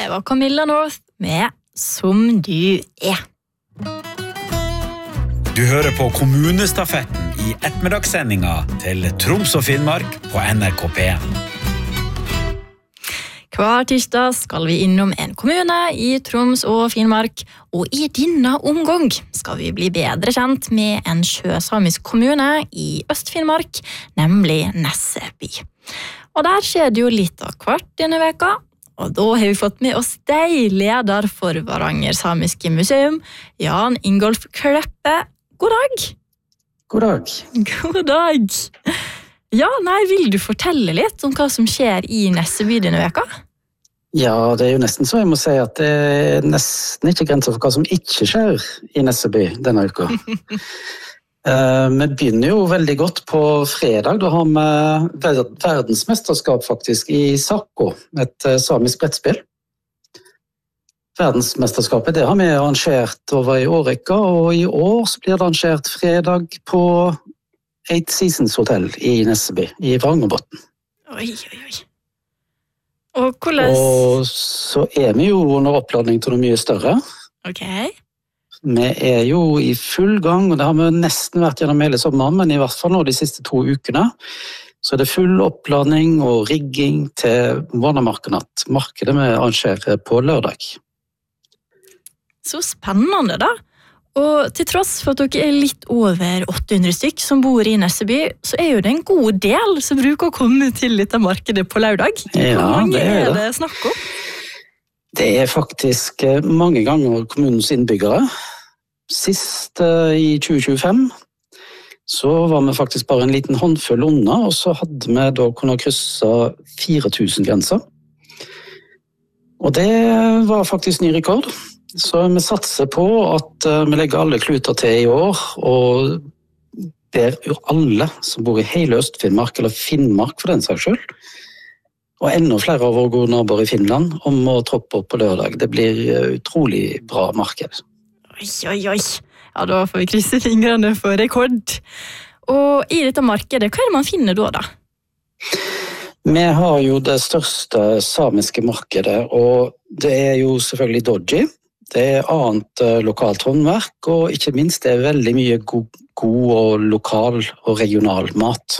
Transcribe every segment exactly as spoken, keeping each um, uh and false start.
Det var Camilla North med Som du er. Du hører på kommunestafetten i ettermiddagssendinga til Troms og Finnmark på N R K P en. Hver tirsdag skal vi innom en kommune i Troms og Finnmark, og i denne omgang skal vi bli bedre kjent med en sjøsamisk kommune i Øst-Finnmark, nemlig Nesseby. Og der skjer det jo litt av hvert denne veka, og da har vi fått med oss deg, leder for Varanger Samiske Museum, Jan Ingolf Kleppe. God dag! God dag. God dag! Ja, nei, vil du fortelle litt om hva som skjer i Nesseby denne veka? Ja, det er jo nesten så jeg må si at det er nesten ikke grenser for hva som ikke skjer i Nesseby denne uka. uh, vi begynner jo veldig godt på fredag, da har vi verdensmesterskap faktisk i Sakko, et uh, samisk brettspill. Verdensmesterskapet, det har vi arrangert over i årrekka, og i år så blir det arrangert fredag på Eight Seasons Hotel i Nesseby, i Vrangerbotn. Oi, oi, oi. Og hvordan... Og så er vi jo under oppladning til noe mye større. Ok. Vi er jo i full gang, og det har vi nesten vært gjennom hele sommeren, men i hvert fall nå de siste to ukene. Så er det full oppladning og rigging til Varnamarkenatt. Markedet vi arrangerer på lørdag. Så spennende da. Og til tross for at dere er litt over åtte hundre stykk som bor i Nesseby, så er jo det en god del som bruker å komme til dette markedet på lørdag. Ja, Hvor mange det er det. er det snakk om? Det er faktisk mange ganger kommunens innbyggere. Sist i tjue tjuefem så var vi faktisk bare en liten håndfull unna, og så hadde vi da kunnet krysse fire tusen grenser. Og det var faktisk ny rekord. Så vi satser på at vi legger alle kluter til i år, og ber jo alle som bor i hele Øst-Finnmark, eller Finnmark for den saks skyld, og enda flere av våre gode naboer i Finland, om å troppe opp på lørdag. Det blir utrolig bra marked. Oi, oi, oi. Ja, da får vi krysse fingrene for rekord. Og i dette markedet, hva er det man finner da da? Vi har jo det største samiske markedet, og det er jo selvfølgelig Dodgy. Det er annet lokalt håndverk, og ikke minst det er veldig mye god, god og lokal og regional mat.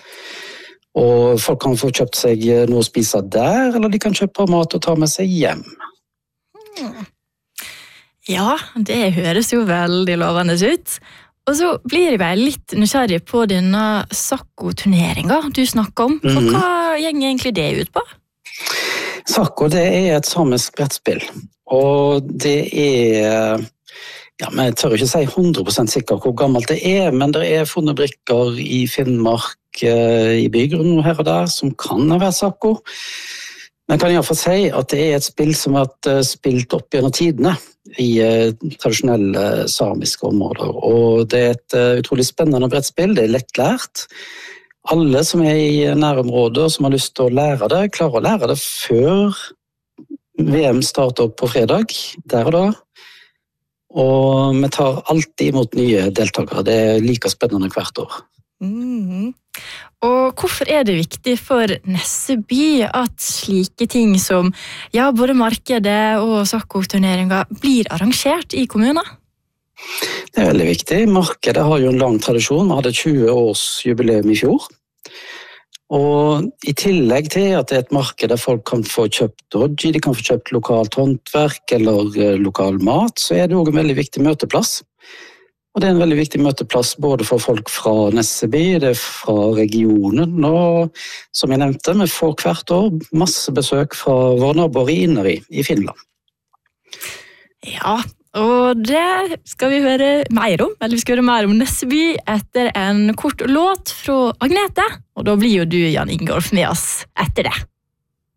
Og folk kan få kjøpt seg noe å spise der, eller de kan kjøpe mat og ta med seg hjem. Hmm. Ja, det høres jo veldig lovende ut. Og så blir jeg vel litt nysgjerrig på denne Sakko-turneringen du snakker om. For hva gjenger egentlig det ut på? Sakko, det er et samisk brettspill. Og det er, ja, men jeg tør ikke si hundre prosent sikker hvor gammelt det er, men det er funnet brikker i Finnmark, i bygrunnen her og der, som kan ha vært Sakko. Men jeg kan i hvert fall si at det er et spill som har vært spilt opp gjennom tidene i tradisjonelle samiske områder. Og det er et utrolig spennende brettspill, det er lettlært. Alle som er i nærområdet og som har lyst til å lære det, klarer å lære det før V M starter opp på fredag, der og da. Og vi tar alltid imot nye deltakere. Det er like spennende hvert år. Mm. Og hvorfor er det viktig for Nesseby at slike ting som ja, både markedet og Sakko-turneringer blir arrangert i kommunen? Det er veldig viktig. Markedet har jo en lang tradisjon. Vi hadde tjue års jubileum i fjor. Og i tillegg til at det er et marked der folk kan få kjøpt Dodgy, de kan få kjøpt lokalt håndverk eller lokal mat, så er det også en veldig viktig møteplass. Og det er en veldig viktig møteplass både for folk fra Nesseby, det er fra regionen, og som jeg nevnte, vi får hvert år masse besøk fra våre naboer i Inneri i Finland. Ja, og det skal vi høre mer om, eller vi skal høre mer om Nesseby etter en kort låt fra Agnete, og da blir jo du, Jan Ingolf, med oss etter det.